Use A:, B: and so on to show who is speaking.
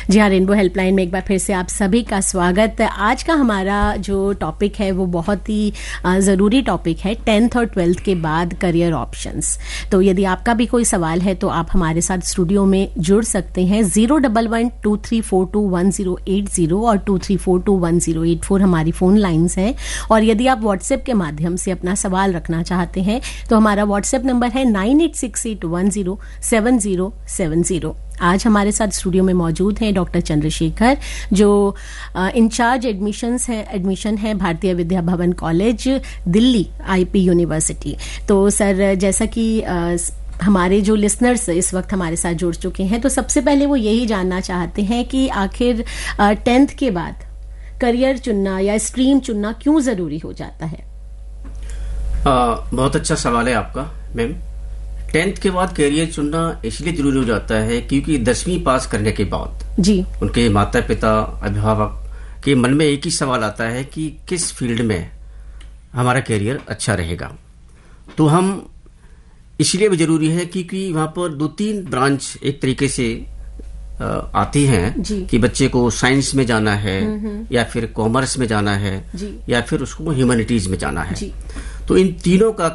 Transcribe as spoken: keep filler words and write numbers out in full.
A: जी हाँ, rainbow helpline में एक बार फिर से आप सभी का स्वागत। आज का हमारा जो टॉपिक है वो बहुत ही ज़रूरी टॉपिक है, टेंथ और ट्वेल्थ के बाद करियर ऑप्शंस। तो यदि आपका भी कोई सवाल है तो आप हमारे साथ स्टूडियो में जुड़ सकते हैं। Zero double one two three four to one zero eight zero और to three four to one zero eight four हमारी फ़ोन लाइन्स हैं। और यदि आप व्हाट्सएप के माध्यम से अपना सवाल रखना चाहते हैं तो हमारा व्हाट्सएप नंबर है nine eight six eight one zero seven zero seven zero. आज हमारे साथ स्टूडियो में मौजूद हैं डॉक्टर चंद्रशेखर, जो इंचार्ज एडमिशंस है एडमिशन है Bharatiya Vidya Bhavan college Delhi IP university. तो सर, जैसा कि आ, हमारे जो लिसनर्स इस वक्त हमारे साथ जुड़ चुके हैं, तो सबसे पहले वो यही जानना चाहते हैं कि आखिर टेंथ के बाद करियर चुनना या स्ट्रीम चुनना क्यों जरूरी हो जाता है?
B: आ, बहुत अच्छा सवाल है आपका मैम। टेंथ के बाद करियर चुनना इसलिए जरूरी हो जाता है क्योंकि दसवीं पास करने के बाद
A: जी
B: उनके माता पिता अभिभावक के मन में एक ही सवाल आता है कि किस फील्ड में हमारा करियर अच्छा रहेगा। तो हम इसलिए भी जरूरी है क्योंकि वहां पर दो तीन ब्रांच एक तरीके से आती हैं कि बच्चे को साइंस में जाना है या फिर कॉमर्स में जाना है या फिर उसको ह्यूमैनिटीज में जाना है। तो इन तीनों का